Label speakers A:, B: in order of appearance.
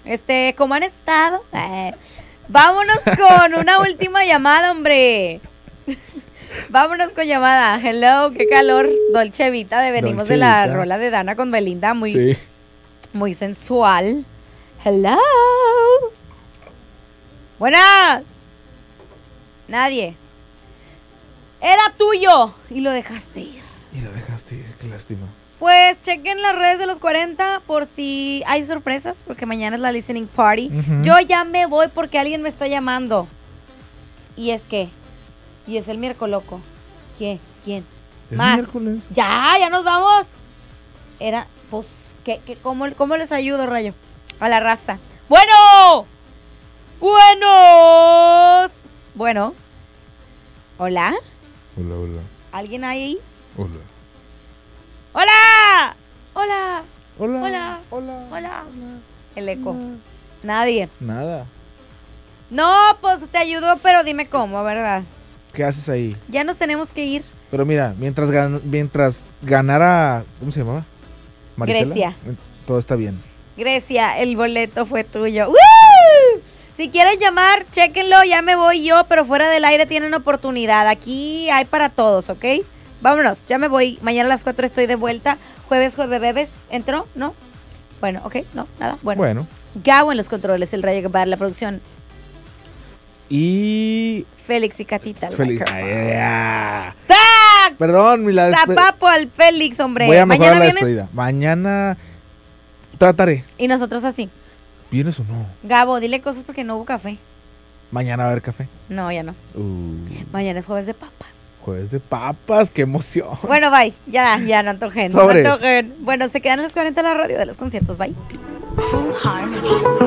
A: ¿Cómo han estado? Vámonos con una última llamada, hombre. Vámonos con llamada. Hello, qué calor. Dolce Vita, venimos
B: Dolce
A: de la
B: Vita.
A: rola de Dana con Belinda,
B: Sí.
A: muy sensual. Hello. Buenas. Nadie. Era tuyo y lo dejaste ir.
B: Y lo dejaste ir, qué lástima.
A: Pues chequen las redes de los 40 por si hay sorpresas, porque mañana es la listening party.
B: Ujú.
A: Yo ya me voy porque alguien me está llamando. Y es el miércoles loco. ¿Quién?
B: Es
A: Más.
B: miércoles.
A: Ya nos vamos. ¿Cómo les ayudo, Rayo? A la raza. Bueno. Hola.
B: Hola.
A: ¿Alguien ahí?
B: Hola.
A: Hola. El eco. Nadie.
B: Nada.
A: No, pues te ayudo, pero dime cómo, ¿verdad?
B: ¿Qué haces ahí?
A: Ya nos tenemos que ir.
B: Pero mira, mientras ganara, ¿cómo se llamaba? Marisela.
A: Grecia.
B: Todo está bien.
A: Grecia, el boleto fue tuyo. ¡Woo! Si quieren llamar, chéquenlo, ya me voy yo, pero fuera del aire tienen oportunidad. Aquí hay para todos, ¿ok? Vámonos, ya me voy. Mañana a las 4 estoy de vuelta. Jueves, bebés. ¿Entró? ¿No? Bueno, ok, no, nada. Bueno. Gabo en los controles, el Rayo Guevara, la producción.
B: Y
A: Félix y Catita.
B: Félix.
A: ¡Tac!
B: Perdón,
A: Zapapo al Félix, hombre.
B: Voy a mejorar la
A: ¿Mañana vienes?
B: despedida. Mañana trataré.
A: Y nosotros así.
B: ¿Vienes o no?
A: Gabo, dile cosas porque no hubo café.
B: Mañana va a haber café.
A: No, ya no. Mañana es jueves de papas.
B: Jueves de papas, qué emoción.
A: Bueno, bye. Ya no antojen.
B: Sobres.
A: No antojen. Bueno, se quedan en los 40 la radio de los conciertos. Bye.
C: Full Harmony.